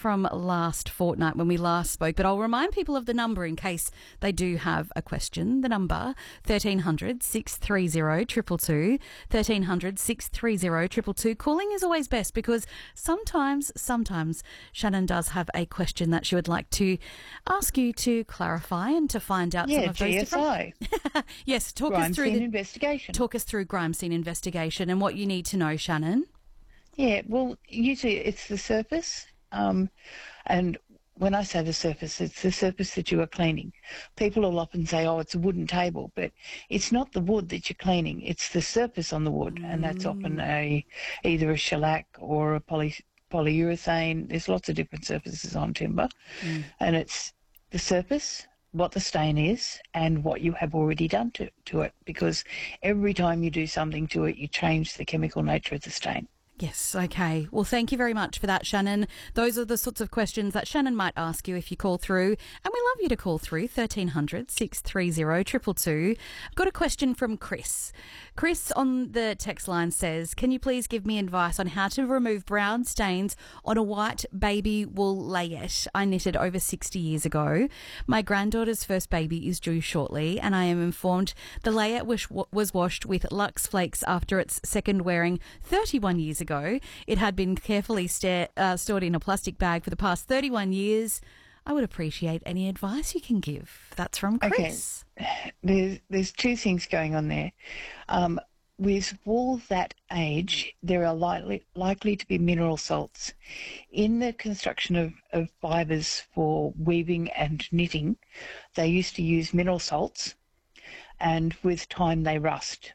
from last fortnight when we last spoke, but I'll remind people of the number in case they do have a question. The number, 1300 630 222, 1300 630 222. Calling is always best because sometimes Shannon does have a question that she would like to ask you to clarify and to find out some of those GSI. different... Yes, talk Crime us through scene investigation. Talk us through crime scene investigation and what you need to know, Shannon. Yeah, well, usually it's the surface, and when I say the surface, it's the surface that you are cleaning. People will often say, oh, it's a wooden table, but it's not the wood that you're cleaning, it's the surface on the wood, and that's often either a shellac or a polyurethane. There's lots of different surfaces on timber, and it's the surface, what the stain is, and what you have already done to it, because every time you do something to it, you change the chemical nature of the stain. Yes, okay. Well, thank you very much for that, Shannon. Those are the sorts of questions that Shannon might ask you if you call through. And we love you to call through, 1300 630 222. I've got a question from Chris. Chris on the text line says, can you please give me advice on how to remove brown stains on a white baby wool layette I knitted over 60 years ago? My granddaughter's first baby is due shortly, and I am informed the layette was washed with Lux Flakes after its second wearing 31 years ago. It had been carefully stored in a plastic bag for the past 31 years. I would appreciate any advice you can give. That's from Chris. Okay. There's two things going on there. With wool that age, there are likely to be mineral salts. In the construction of fibres for weaving and knitting, they used to use mineral salts, and with time they rust.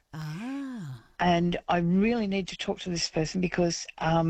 And I really need to talk to this person because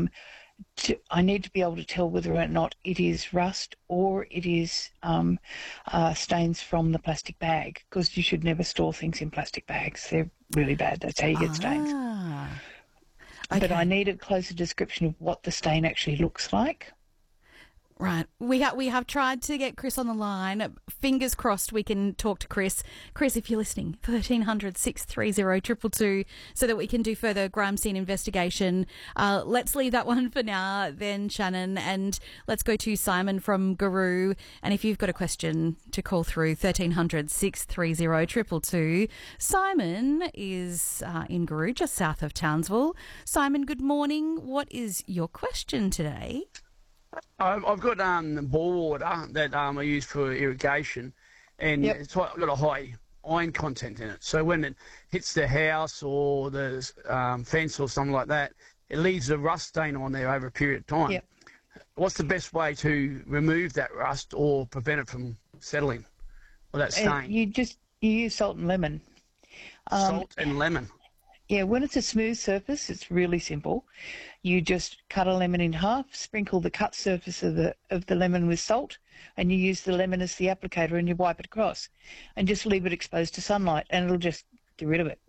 I need to be able to tell whether or not it is rust or it is stains from the plastic bag, because you should never store things in plastic bags. They're really bad. That's how you get stains. Okay. But I need a closer description of what the stain actually looks like. Right. We have tried to get Chris on the line. Fingers crossed we can talk to Chris. Chris, if you're listening, 1300 630 222 so that we can do further crime scene investigation. Let's leave that one for now then, Shannon, and let's go to Simon from Guru. And if you've got a question to call through, 1300 630 222. Simon is in Guru, just south of Townsville. Simon, good morning. What is your question today? I've got bore water that I use for irrigation, and it's got a high iron content in it. So when it hits the house or the fence or something like that, it leaves a rust stain on there over a period of time. Yep. What's the best way to remove that rust or prevent it from settling, or that stain? You use salt and lemon. Salt and lemon. Yeah, when it's a smooth surface, it's really simple. You just cut a lemon in half, sprinkle the cut surface of the lemon with salt, and you use the lemon as the applicator, and you wipe it across, and just leave it exposed to sunlight, and it'll just get rid of it.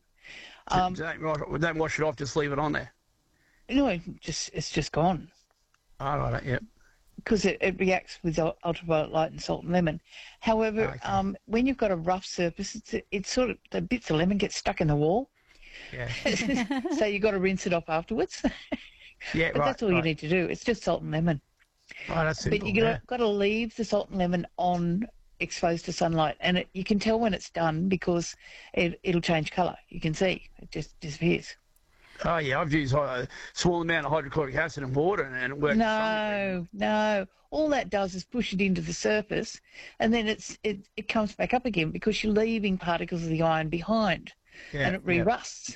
Don't wash it off, just leave it on there. No, it's just gone. All right, yep. Because it reacts with ultraviolet light and salt and lemon. However, when you've got a rough surface, it's sort of the bits of lemon get stuck in the wall. Yeah. So you've got to rinse it off afterwards. Yeah, but that's all you need to do. It's just salt and lemon. Right, that's simple. But you've got to leave the salt and lemon on, exposed to sunlight, and you can tell when it's done because it'll change colour. You can see it just disappears. Oh yeah, I've used a small amount of hydrochloric acid and water, and it works. No. All that does is push it into the surface, and then it comes back up again because you're leaving particles of the iron behind. And it re-rusts.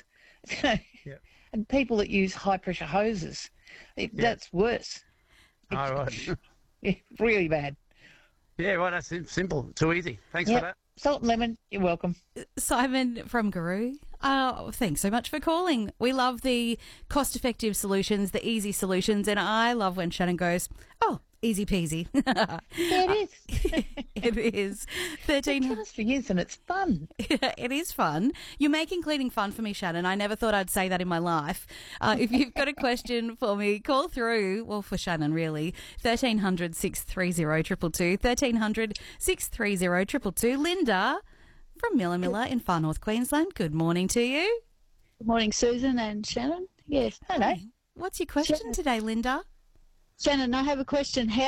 And people that use high-pressure hoses, that's worse. All right. Really bad. Yeah, right, that's simple. Too easy. Thanks for that. Salt and lemon, you're welcome. Simon from Guru, thanks so much for calling. We love the cost-effective solutions, the easy solutions, and I love when Shannon goes, oh, easy peasy. Yeah, it is. It is. Chemistry is, and it's fun. It is fun. You're making cleaning fun for me, Shannon. I never thought I'd say that in my life. If you've got a question for me, call through. Well, for Shannon, really. 1300 630 222. 1300 630 222. Linda from Miller in Far North Queensland. Good morning to you. Good morning, Susan and Shannon. Yes. Hello. What's your question today, Linda? Shannon, I have a question. How